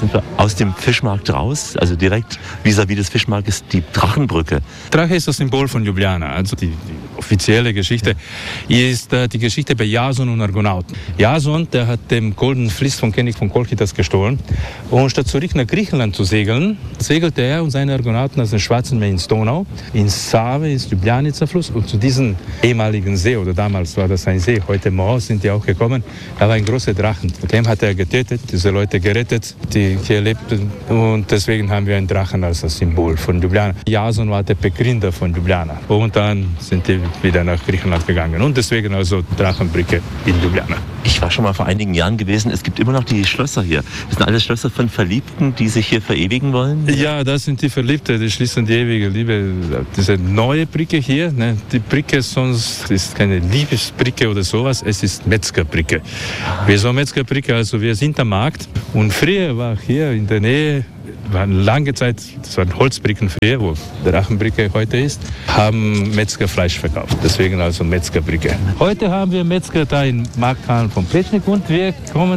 sind wir aus dem Fischmarkt raus. Also direkt vis-à-vis des Fischmarktes die Drachenbrücke. Drache ist das Symbol von Ljubljana. Also die offizielle Geschichte ist die Geschichte bei Jason und Argonauten. Jason, der hat dem goldenen Fliss von König von Kolchidas gestohlen. Und statt zurück nach Griechenland zu segeln, segelte er und seine Argonauten aus dem Schwarzen Meer ins Donau, ins Save, ins Ljubljanica-Fluss. Und zu diesem ehemaligen See, oder damals war das ein See, heute Moor, sind die auch gekommen. Da war ein großer Drachen. Dem hat er getötet, diese Leute gerettet, die hier lebten. Und deswegen haben wir einen Drachen als das Symbol von Ljubljana. Jason war der Begründer von Ljubljana. Und dann sind die wieder nach Griechenland gegangen. Und deswegen also Drachenbrücke in Ljubljana. Ich war schon mal vor einigen Jahren gewesen. Es gibt immer noch die Schlösser hier. Das sind alles Schlösser von Verliebten, die sich hier verewigen wollen? Ja, das sind die Verliebten, die schließen die ewige Liebe. Diese neue Brücke hier, ne, die Brücke sonst ist keine Liebesbrücke oder sowas, es ist Metzgerbrücke. Wieso Metzgerbrücke? Also wir sind am Markt und früher war hier in der Nähe, war lange Zeit, das waren Holzbrücken früher, wo Drachenbrücke heute ist, haben Metzger Fleisch verkauft. Deswegen also Metzgerbrücke. Heute haben wir Metzger da in Markthallen von Petschnik und wir kommen